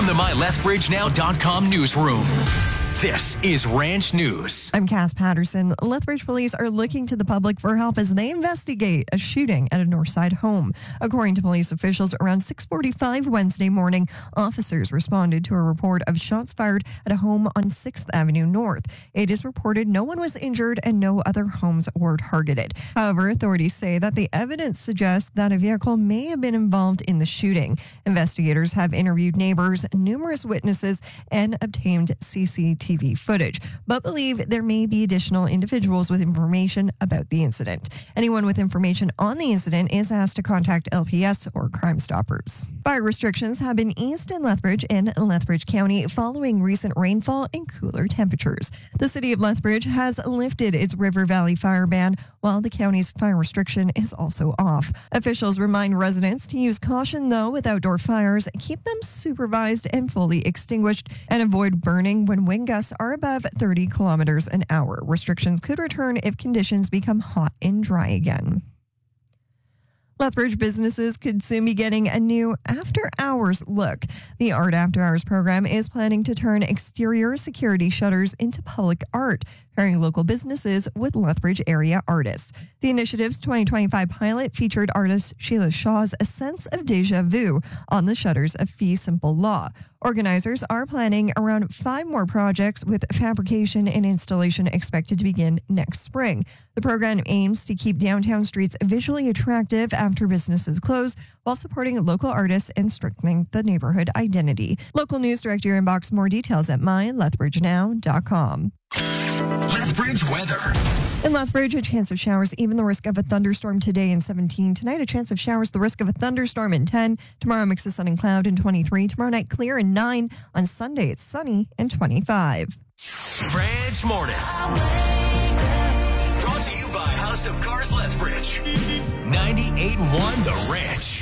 From the MyLethbridgeNow.com newsroom, this is Ranch News. I'm Cass Patterson. Lethbridge police are looking to the public for help as they investigate a shooting at a Northside home. According to police officials, around 6:45 Wednesday morning, officers responded to a report of shots fired at a home on 6th Avenue North. It is reported no one was injured and no other homes were targeted. However, authorities say that the evidence suggests that a vehicle may have been involved in the shooting. Investigators have interviewed neighbors, numerous witnesses, and obtained CCTV footage, but believe there may be additional individuals with information about the incident. Anyone with information on the incident is asked to contact LPS or Crime Stoppers. Fire restrictions have been eased in Lethbridge and Lethbridge County following recent rainfall and cooler temperatures. The city of Lethbridge has lifted its River Valley fire ban, while the county's fire restriction is also off. Officials remind residents to use caution, though, with outdoor fires, keep them supervised and fully extinguished, and avoid burning when wind gusts are above 30 kilometers an hour. Restrictions could return if conditions become hot and dry again. Lethbridge businesses could soon be getting a new after-hours look. The Art After Hours program is planning to turn exterior security shutters into public art, pairing local businesses with Lethbridge area artists. The initiative's 2025 pilot featured artist Sheila Shaw's A Sense of Deja Vu on the shutters of Fee Simple Law. Organizers are planning around 5 more projects, with fabrication and installation expected to begin next spring. The program aims to keep downtown streets visually attractive after businesses close, while supporting local artists and strengthening the neighborhood identity. Local news, direct your inbox. More details at mylethbridgenow.com. Lethbridge weather. In Lethbridge, a chance of showers, even the risk of a thunderstorm today in 17. Tonight, a chance of showers, the risk of a thunderstorm in 10. Tomorrow, mix of sun and cloud in 23. Tomorrow night, clear in 9. On Sunday, it's sunny and 25. Ranch Mornings. Brought to you by House of Cars Lethbridge. 98.1 The Ranch.